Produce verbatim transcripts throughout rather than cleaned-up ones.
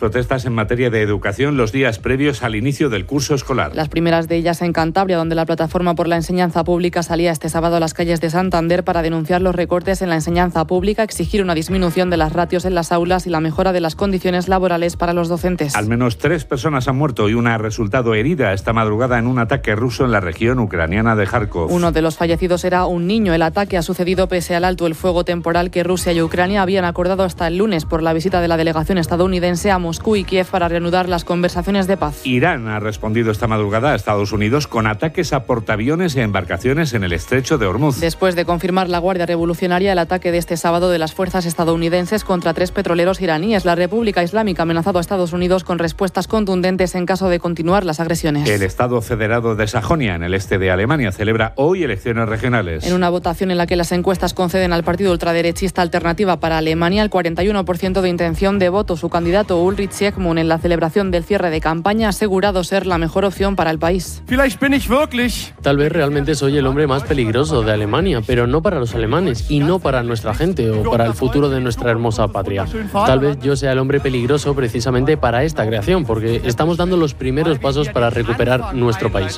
protestas en materia de educación los días previos al inicio del curso escolar. Las primeras de ellas en Cantabria, donde la Plataforma por la Enseñanza Pública salía este sábado a las calles de Santander para denunciar los recortes en la enseñanza pública, exigir una disminución de las ratios en las aulas y la mejora de las condiciones laborales para los docentes. Al menos tres personas han muerto y una ha resultado herida esta madrugada en un ataque ruso en la región ucraniana de Kharkov. Uno de los fallecidos era un niño. El ataque ha sucedido pese al alto el fuego temporal que Rusia y Ucrania habían acordado hasta el lunes por la visita de la delegación estadounidense a Moscú y Kiev para reanudar las conversaciones de paz. Irán ha respondido esta madrugada a Estados Unidos con ataques a portaaviones y a embarcaciones en el estrecho de Hormuz. Después de confirmar la Guardia Revolucionaria el ataque de este sábado de las fuerzas estadounidenses contra tres petroleros iraníes, la República Islámica ha amenazado a Estados Unidos con respuestas contundentes en caso de continuar las agresiones. El Estado Federado de Sajonia, en el este de Alemania, celebra hoy elecciones regionales. En una votación en la que las encuestas conceden al partido ultraderechista Alternativa para Alemania el cuarenta y uno por ciento de intención de voto, su candidato Ulrich Egmont en la celebración del cierre de campaña ha asegurado ser la mejor opción para el país. Tal vez realmente soy el hombre más peligroso de Alemania, pero no para los alemanes y no para nuestra gente o para el futuro de nuestra hermosa patria. Tal vez yo sea el hombre peligroso precisamente para esta creación, porque estamos dando los primeros pasos para recuperar nuestro país.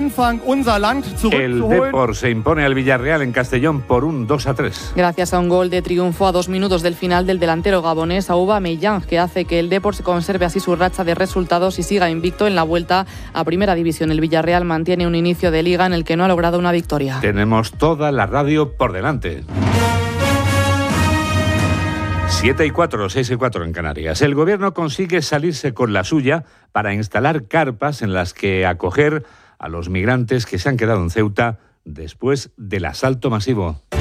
El Depor se impone al Villarreal en Castellón por un dos a tres. Gracias a un gol de triunfo a dos minutos del final del delantero gabonés Aubameyang, que hace que el Depor se conserve así su racha de resultados y siga invicto en la vuelta a Primera División. El Villarreal mantiene un inicio de liga en el que no ha logrado una victoria. Tenemos toda la radio por delante. siete y cuatro, seis y cuatro en Canarias. El Gobierno consigue salirse con la suya para instalar carpas en las que acoger a los migrantes que se han quedado en Ceuta después del asalto masivo.